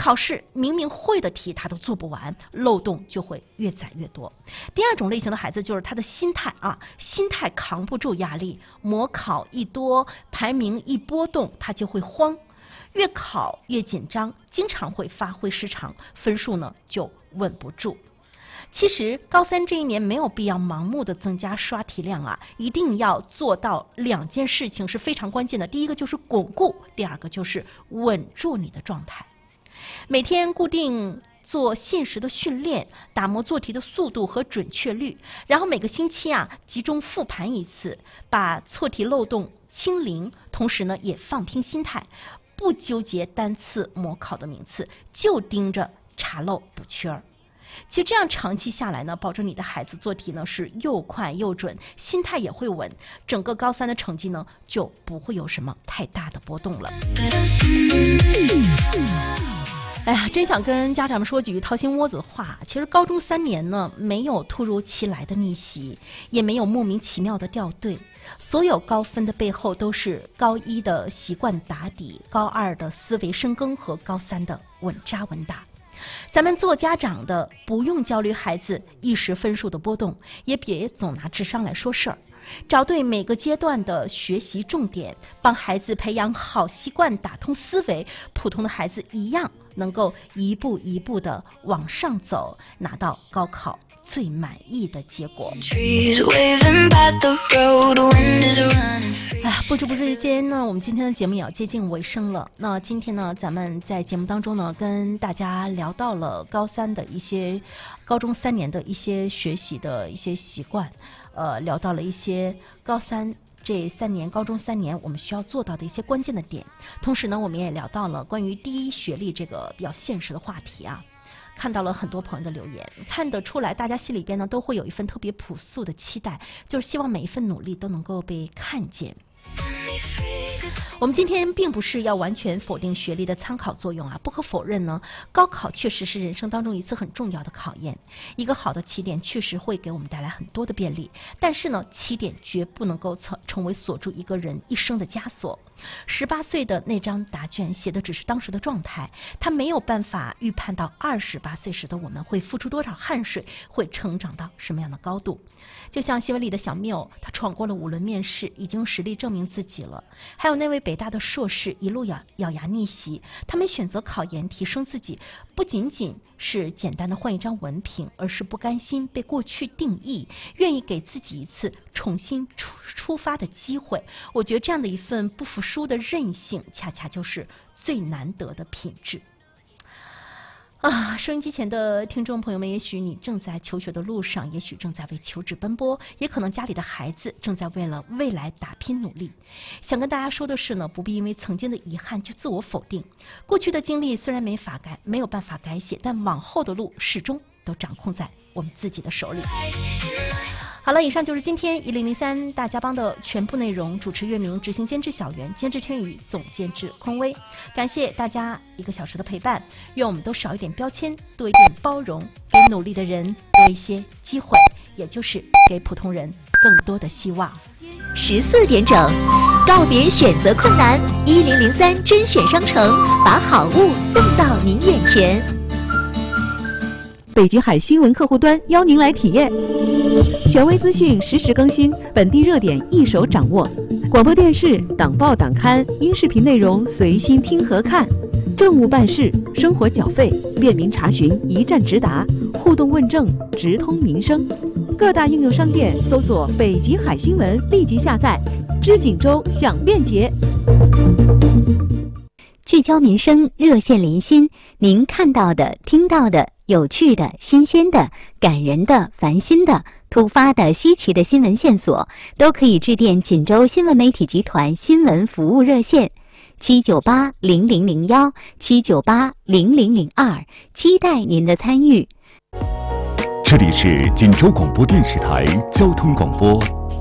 考试明明会的题他都做不完，漏洞就会越攒越多。第二种类型的孩子就是他的心态心态扛不住压力，模考一多，排名一波动，他就会慌，越考越紧张，经常会发挥失常，分数呢就稳不住。其实高三这一年没有必要盲目的增加刷题量一定要做到2件事情是非常关键的。第一个就是巩固，第二个就是稳住你的状态。每天固定做限时的训练，打磨做题的速度和准确率，然后每个星期集中复盘一次，把错题漏洞清零，同时呢也放平心态，不纠结单次模考的名次，就盯着查漏补缺儿。其实这样长期下来呢，保证你的孩子做题呢是又快又准，心态也会稳，整个高三的成绩呢就不会有什么太大的波动了。哎呀，真想跟家长们说几句掏心窝子的话。其实高中3年呢，没有突如其来的逆袭，也没有莫名其妙的掉队。所有高分的背后，都是高1的习惯打底，高2的思维深耕和高3的稳扎稳打。咱们做家长的不用焦虑孩子一时分数的波动，也别总拿智商来说事儿，找对每个阶段的学习重点，帮孩子培养好习惯，打通思维，普通的孩子一样能够一步一步的往上走，拿到高考最满意的结果。不知不觉间呢，我们今天的节目也要接近尾声了。那今天呢，咱们在节目当中呢，跟大家聊到了高中3年的一些学习的一些习惯，聊到了一些高中3年我们需要做到的一些关键的点。同时呢，我们也聊到了关于第一学历这个比较现实的话题看到了很多朋友的留言，看得出来大家心里边呢都会有一份特别朴素的期待，就是希望每一份努力都能够被看见。我们今天并不是要完全否定学历的参考作用不可否认呢，高考确实是人生当中一次很重要的考验，一个好的起点确实会给我们带来很多的便利，但是呢，起点绝不能够成为锁住一个人一生的枷锁。18岁的那张答卷写的只是当时的状态，他没有办法预判到28岁时的我们会付出多少汗水，会成长到什么样的高度。就像新闻里的小缪，他闯过了5轮面试，已经实力证明自己了。还有那位北大的硕士，一路咬牙逆袭，他们选择考研提升自己，不仅仅是简单的换一张文凭，而是不甘心被过去定义，愿意给自己一次重新出发的机会。我觉得这样的一份不服输的韧性，恰恰就是最难得的品质。收音机前的听众朋友们，也许你正在求学的路上，也许正在为求职奔波，也可能家里的孩子正在为了未来打拼努力。想跟大家说的是呢，不必因为曾经的遗憾就自我否定。过去的经历虽然没有办法改写，但往后的路始终都掌控在我们自己的手里。好了，以上就是今天1003大家帮的全部内容。主持岳明，执行监制小袁，监制天宇，总监制匡威。感谢大家1个小时的陪伴，愿我们都少一点标签，多一点包容，给努力的人多一些机会，也就是给普通人更多的希望。 14点整，告别选择困难，1003甄选商城把好物送到您眼前。 北极海新闻客户端邀您来体验，权威资讯实时更新，本地热点一手掌握，广播电视、党报党刊、音视频内容随心听和看，政务办事、生活缴费便民查询一站直达，互动问政直通民生。各大应用商店搜索北极海新闻，立即下载，知锦州享便捷。 聚焦民生，热线临心，您看到的、听到的、有趣的、新鲜的、感人的、烦心的、突发的、稀奇的新闻线索，都可以致电锦州新闻媒体集团新闻服务热线7980001 7980002，期待您的参与。 这里是锦州广播电视台交通广播